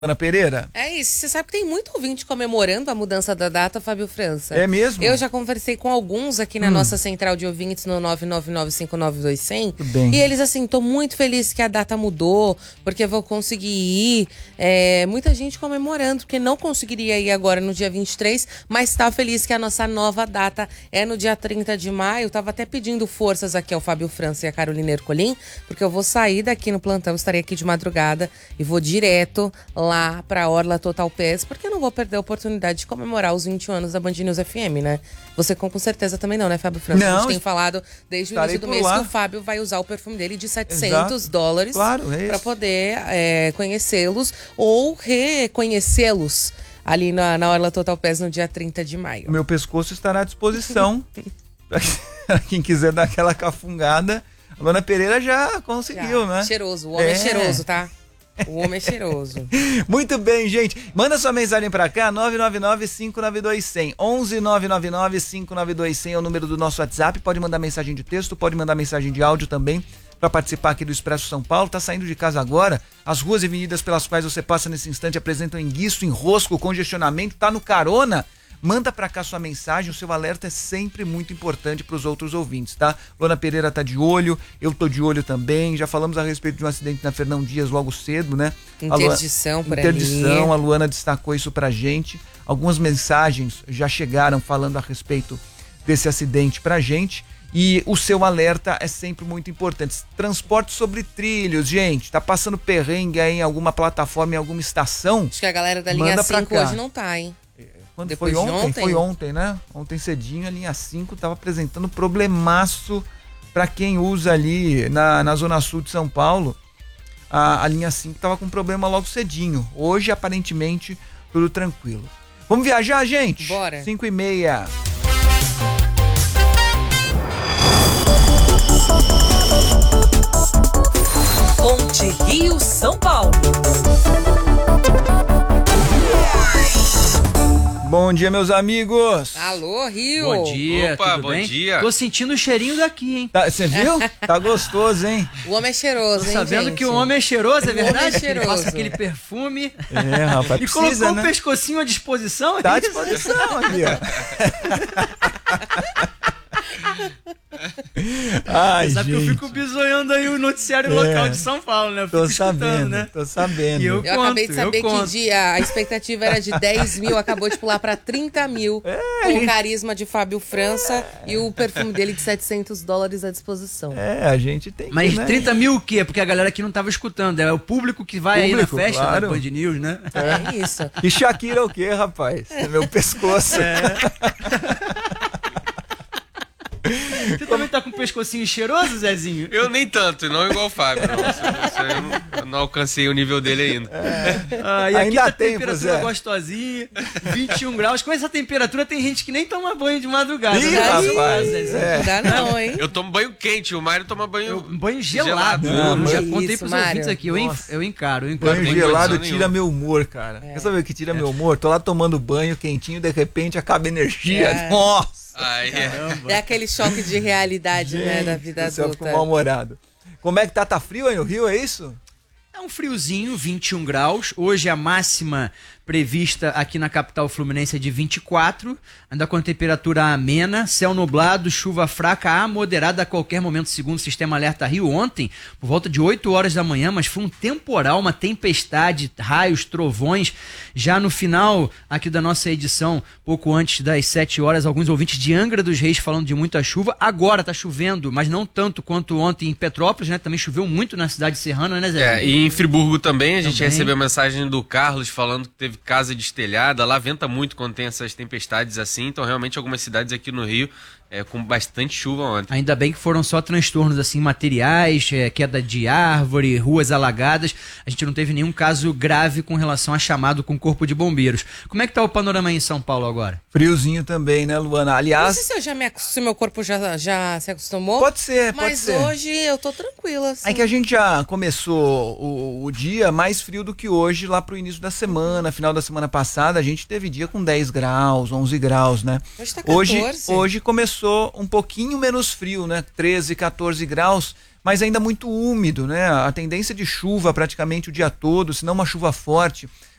Ana Pereira? É isso, você sabe que tem muito ouvinte comemorando a mudança da data, Fábio França. É mesmo? Eu já conversei com alguns aqui na nossa central de ouvintes no 999592100. Tudo bem. E eles assim, tô muito feliz que a data mudou, porque eu vou conseguir ir. Muita gente comemorando, porque não conseguiria ir agora no dia 23, mas tá feliz que a nossa nova data é no dia 30 de maio. Tava até pedindo forças aqui ao Fábio França e a Carolina Ercolim, porque eu vou sair daqui no plantão, estarei aqui de madrugada e vou direto lá pra Orla Total PS, porque eu não vou perder a oportunidade de comemorar os 21 anos da Band News FM, né? Você com certeza também não, né, Fábio França? Não, a gente tem falado desde o início do mês que o Fábio vai usar o perfume dele de $700, claro, pra poder conhecê-los ou reconhecê-los ali na Orla Total PS no dia 30 de maio. O meu pescoço estará à disposição pra quem quiser dar aquela cafungada. A Luana Pereira já conseguiu, né? Cheiroso, o homem é cheiroso, tá? O homem é cheiroso. Muito bem, gente. Manda sua mensagem pra cá, 999-592-100. 11-999-592-100 é o número do nosso WhatsApp. Pode mandar mensagem de texto, pode mandar mensagem de áudio também para participar aqui do Expresso São Paulo. Tá saindo de casa agora. As ruas e avenidas pelas quais você passa nesse instante apresentam enguiço, enrosco, congestionamento. Tá no carona? Manda pra cá sua mensagem, o seu alerta é sempre muito importante pros outros ouvintes, tá? Luana Pereira tá de olho, eu tô de olho também, já falamos a respeito de um acidente na Fernão Dias logo cedo, né? Interdição por ali. Interdição, a Luana destacou isso pra gente. Algumas mensagens já chegaram falando a respeito desse acidente pra gente. E o seu alerta é sempre muito importante. Transporte sobre trilhos, gente. Tá passando perrengue aí em alguma plataforma, em alguma estação? Acho que a galera da linha 5 hoje não tá, hein? Quando Depois foi de ontem? ontem? Foi ontem, né? Ontem cedinho, a linha 5 estava apresentando problemaço para quem usa ali na Zona Sul de São Paulo. A linha 5 estava com problema logo cedinho. Hoje, aparentemente, tudo tranquilo. Vamos viajar, gente? Bora. 5h30. Ponte Rio São Paulo. Bom dia, meus amigos. Alô, Rio. Bom dia, Opa, tudo bom bem? dia. Tô sentindo o cheirinho daqui, hein? Você viu? Tá gostoso, hein? O homem é cheiroso, Tô hein, sabendo gente? que o homem é cheiroso, é verdade? homem é cheiroso. Ele passa aquele perfume. É, rapaz, E precisa, colocou né? o pescocinho à disposição. Tá à é isso? disposição ali, ó. Ai, Sabe gente. que eu fico bisonhando aí o noticiário local de São Paulo, né? Eu fico Tô escutando, sabendo, né? tô sabendo. E Eu acabei de saber que conto. a expectativa era de 10 mil, acabou de pular pra 30 mil. Com o carisma de Fábio França e o perfume dele de $700 à disposição. A gente tem Mas que, né? 30 mil o quê? Porque a galera aqui não tava escutando. É o público que vai aí na Público, festa claro. da Band News, né? É isso. E Shakira o quê, rapaz? É meu pescoço. Você também tá com o pescocinho cheiroso, Zezinho? Eu nem tanto, não igual o Fábio. Não. Eu não alcancei o nível dele ainda. E aqui Ainda tá tem, temperatura Zé. gostosinha, 21 graus. Com essa temperatura tem gente que nem toma banho de madrugada. Ih, né? rapaz, Zezinho? Não dá não, hein? Eu tomo banho quente, o Mário toma banho... Banho gelado. Gelado. Eu já Que contei isso, pros Mário. ouvintes aqui. Eu encaro. Banho tem gelado condição tira nenhuma. meu humor, cara. Quer saber o que tira meu humor? Tô lá tomando banho quentinho, de repente acaba a energia. Nossa! Ai, É aquele choque de realidade, né, da vida do céu, fico adulta. mal-humorado. Como é que tá? Tá frio aí no Rio, é isso? É um friozinho, 21 graus. Hoje a máxima prevista aqui na capital fluminense é de 24, ainda com a temperatura amena, céu nublado, chuva fraca a moderada a qualquer momento, segundo o Sistema Alerta Rio. Ontem, por volta de 8 horas da manhã, mas foi um temporal, uma tempestade, raios, trovões. Já no final aqui da nossa edição, pouco antes das 7 horas, alguns ouvintes de Angra dos Reis falando de muita chuva. Agora tá chovendo, mas não tanto quanto ontem em Petrópolis, né? Também choveu muito na cidade serrana, né, Zé? E em Friburgo também, a gente Também. recebeu a mensagem do Carlos falando que teve casa destelhada. Lá venta muito quando tem essas tempestades assim, então realmente algumas cidades aqui no Rio com bastante chuva ontem. Ainda bem que foram só transtornos assim materiais, queda de árvore, ruas alagadas. A gente não teve nenhum caso grave com relação a chamado com o corpo de bombeiros. Como é que tá o panorama aí em São Paulo agora? Friozinho também, né, Luana? Não Aliás, sei se meu corpo já se acostumou. pode ser, pode mas ser. hoje eu tô tranquila, assim. É que a gente já começou o dia mais frio do que hoje, lá pro início da semana, final da semana passada, a gente teve dia com 10 graus, 11 graus, né? Hoje tá 14. Hoje começou um pouquinho menos frio, né? 13, 14 graus, mas ainda muito úmido, né? A tendência de chuva praticamente o dia todo, se não uma chuva forte.